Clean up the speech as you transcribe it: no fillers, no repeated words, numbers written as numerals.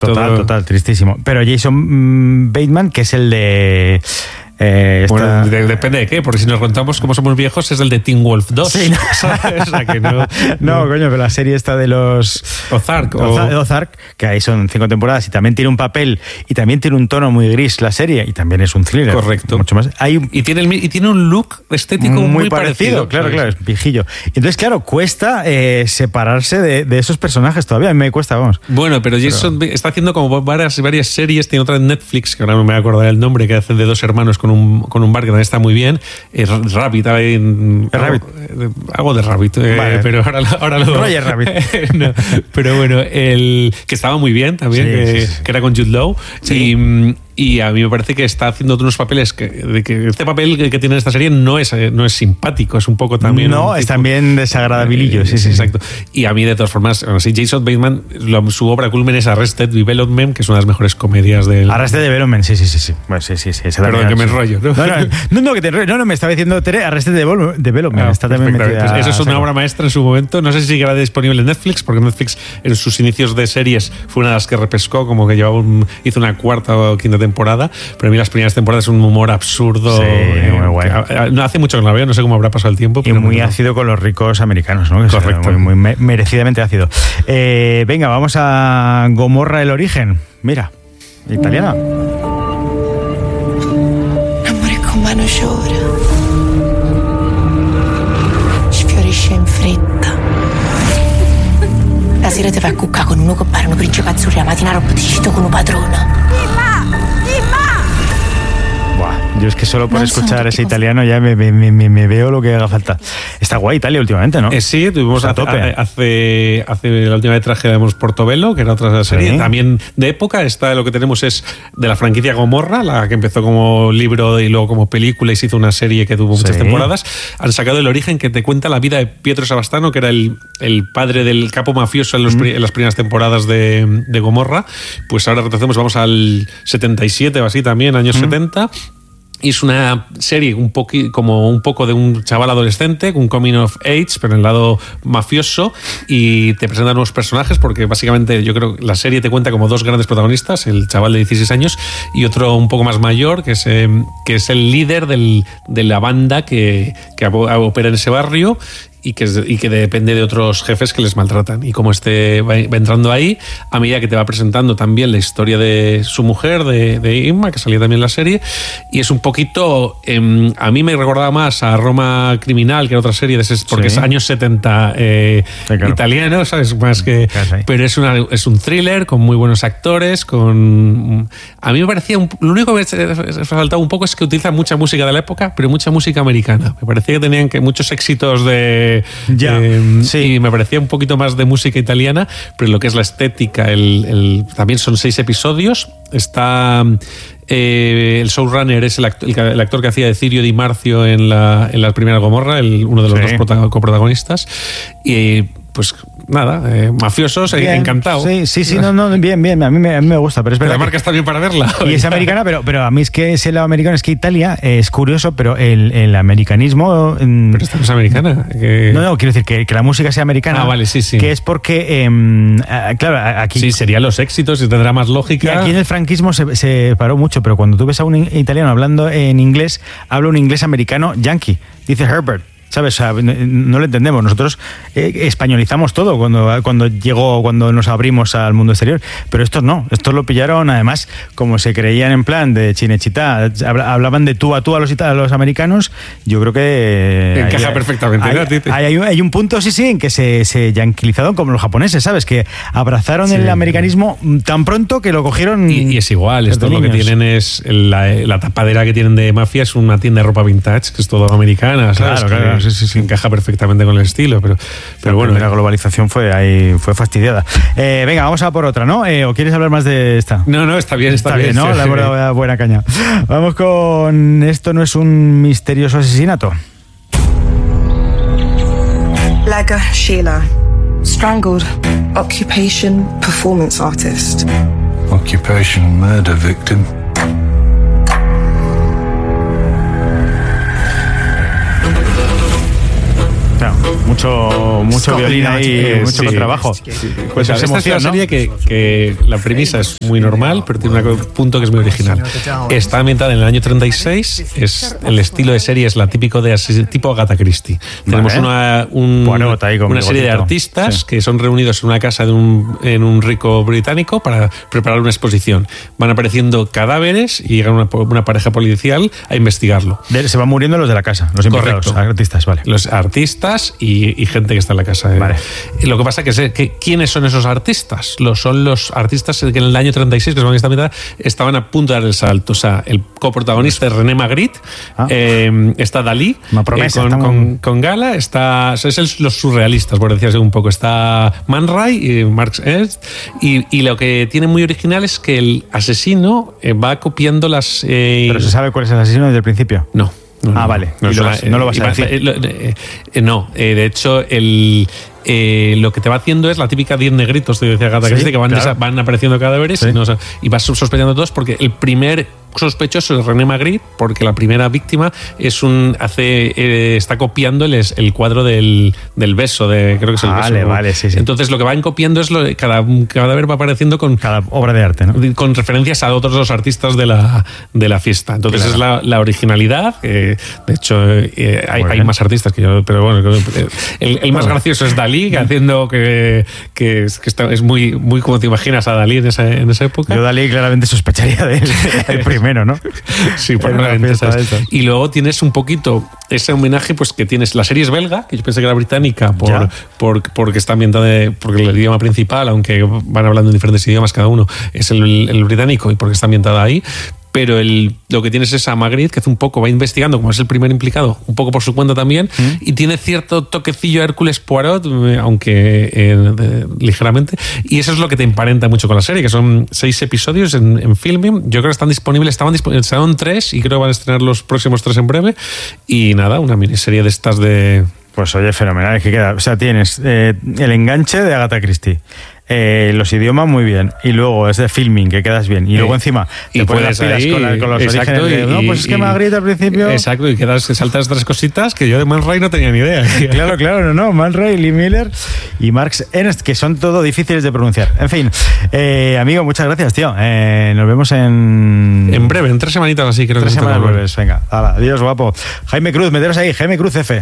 Total, tristísimo. Pero Jason Bateman, que es el de... Bueno, depende de qué, porque si nos contamos cómo somos viejos, es el de Teen Wolf 2. Sí, no. O sea, que no, coño, pero la serie esta de los... Ozark, que ahí son 5 temporadas y también tiene un papel y también tiene un tono muy gris la serie y también es un thriller. Correcto. Mucho más. Y tiene un look estético muy parecido. Claro, es viejillo. Entonces, claro, cuesta separarse de esos personajes todavía. A mí me cuesta, vamos. Bueno, pero Jason está haciendo como varias series. Tiene otra en Netflix, que ahora no me voy a acordar el nombre, que hace de 2 hermanos con un bar que también está muy bien. Rabbit, algo de Rabbit, vale. Pero ahora lo... Roger Rabbit. No, pero bueno, el que estaba muy bien también, que era con Jude Law. Sí. Y a mí me parece que está haciendo unos papeles que este papel que tiene esta serie no es simpático, es un poco también... No, es también desagradabilillo, sí. Exacto. Y a mí, de todas formas, Jason Bateman, su obra culmen es Arrested Development, que es una de las mejores comedias del... Arrested Development, sí. Bueno, sí. Perdón, que me enrollo, ¿no? No, me estaba diciendo Tere, Arrested Development. Está también metida, eso es una obra maestra en su momento. No sé si seguirá disponible en Netflix, porque Netflix en sus inicios de series fue una de las que repescó, como que hizo una 4ª o 5ª temporada, pero a mí las primeras temporadas es un humor absurdo. Sí, muy bueno. No hace mucho que no la veo, no sé cómo habrá pasado el tiempo. Pero muy ácido con los ricos americanos, ¿no? Correcto. Muy merecidamente ácido. Venga, vamos a Gomorra, el origen. Mira, italiana. Amore con mano llora, sfiorisce in fretta. La sera te vai a cuccare con uno che pare un principe azzurro, la mattina roba ti cito con un padrona. Yo es que solo por escuchar ese italiano ya me veo lo que haga falta. Está guay Italia últimamente, ¿no? Sí, tuvimos a tope. Hace la última vez trajimos Portobello, que era otra serie. Sí. También de época, lo que tenemos es de la franquicia Gomorra, la que empezó como libro y luego como película y se hizo una serie que tuvo muchas temporadas. Han sacado El origen, que te cuenta la vida de Pietro Savastano, que era el padre del capo mafioso en las primeras temporadas de Gomorra. Pues ahora retrocedemos, vamos al 77 o así también, años 70. Y es una serie un poco de un chaval adolescente, un coming of age, pero en el lado mafioso, y te presentan nuevos personajes, porque básicamente yo creo que la serie te cuenta como 2 grandes protagonistas, el chaval de 16 años y otro un poco más mayor, que es el líder de la banda que opera en ese barrio y que depende de otros jefes que les maltratan. Y como va entrando ahí, a medida que te va presentando también la historia de su mujer, de Inma, que salía también en la serie, y es un poquito... a mí me recordaba más a Roma Criminal, que era otra serie, porque es años 70 italiano, ¿sabes? Más que... Pero es un thriller con muy buenos actores, a mí me parecía... lo único que me faltaba un poco es que utiliza mucha música de la época, pero mucha música americana. Me parecía que tenían muchos éxitos y me parecía un poquito más de música italiana, pero lo que es la estética, también son 6 episodios. Está el showrunner, es el actor que hacía de Cirio Di Marzio en la primera Gomorra, uno de los 2 coprotagonistas, y pues nada, mafiosos, bien, encantado. Sí, no, bien, a mí me gusta, pero es verdad. La marca está bien para verla. Y es americana, pero a mí es que ese lado americano, es que Italia es curioso, pero el americanismo... Pero esta no es americana. No, quiero decir que la música sea americana. Ah, vale, sí. Que es porque, claro, aquí... Sí, serían los éxitos y tendrá más lógica. Y aquí en el franquismo se paró mucho, pero cuando tú ves a un italiano hablando en inglés, habla un inglés americano yankee, dice Herbert. ¿Sabes? O sea, no lo entendemos. Nosotros españolizamos todo cuando nos abrimos al mundo exterior. Pero estos no. Estos lo pillaron, además, como se creían en plan de Cinecittà, hablaban de tú a tú a los americanos. Yo creo que... encaja perfectamente. Hay un punto, sí, en que se yanquilizaron como los japoneses, ¿sabes? Que abrazaron el americanismo tan pronto que lo cogieron... Y es igual. Esto lo que tienen es... La tapadera que tienen de mafia es una tienda de ropa vintage, que es todo americana, ¿sabes? Claro. Sí. Encaja perfectamente con el estilo, pero bueno. La globalización fue fastidiada. Venga, vamos a por otra, ¿no? ¿O quieres hablar más de esta? No, está bien, ¿no? La hemos buena caña. Vamos con Esto no es un misterioso asesinato. Laga Sheila, strangled, occupation performance artist. Occupation murder victim. mucho violín ahí, mucho trabajo. Pues esta es una serie que la premisa es muy normal, pero tiene un punto que es muy original. Está ambientada en el año 36, es el estilo de serie es la típico de tipo Agatha Christie. Tenemos una serie de artistas que son reunidos en una casa en un rico británico para preparar una exposición. Van apareciendo cadáveres y llega una pareja policial a investigarlo. Se van muriendo los de la casa, los invitados, artistas, vale. Los artistas y gente que está en la casa. Vale. Lo que pasa que ¿quiénes son esos artistas? Son los artistas que en el año 36, que son esta mitad, estaban a punto de dar el salto. O sea, el coprotagonista es René Magritte, está Dalí, con Gala, los surrealistas, por decirse un poco. Está Man Ray y Marx Ernst. Y lo que tiene muy original es que el asesino va copiando las... ¿Pero se sabe cuál es el asesino desde el principio? No. Vale. No lo vas a decir. No, de hecho, lo que te va haciendo es la típica 10 negritos de Agatha Christie, que van apareciendo cadáveres y vas sospechando todos, porque el primer sospechoso es René Magritte, porque la primera víctima está copiando el cuadro del beso, creo que es el beso. Vale, sí. Entonces lo que van copiendo es cada cadáver va apareciendo con cada obra de arte, ¿no? Con referencias a otros dos artistas de la fiesta. Entonces es la originalidad. De hecho, hay más artistas que yo, pero bueno, el más gracioso es Dalí, haciendo que es muy, muy como te imaginas a Dalí en esa época. Yo Dalí claramente sospecharía de él primero, ¿no? Sí, probablemente. Y luego tienes un poquito ese homenaje, pues que tienes la serie es belga, que yo pensé que era británica porque está ambientada porque el idioma principal, aunque van hablando en diferentes idiomas cada uno, es el británico y porque está ambientada ahí. Pero lo que tienes es a Magritte, que va investigando, como es el primer implicado, un poco por su cuenta también, y tiene cierto toquecillo a Hércules Poirot, aunque ligeramente, y eso es lo que te emparenta mucho con la serie, que son 6 episodios en Filming. Yo creo que estaban disponibles 3 y creo que van a estrenar los próximos 3 en breve, y nada, una miniserie de estas de... Pues oye, fenomenal, es que queda, o sea, tienes el enganche de Agatha Christie, los idiomas muy bien, y luego es de Filming, que quedas bien, y luego encima te pones las pilas con los orígenes pues es que Magritte al principio... Exacto, y saltas 3 cositas que yo de Man Ray no tenía ni idea. Claro, no, Man Ray, Lee Miller y Marx Ernst, que son todo difíciles de pronunciar. En fin, amigo, muchas gracias, tío. Nos vemos en breve, en 3 semanitas así, creo 3 semanas breves, venga. Adiós, guapo. Jaime Cruz, meteros ahí, Jaime Cruz F.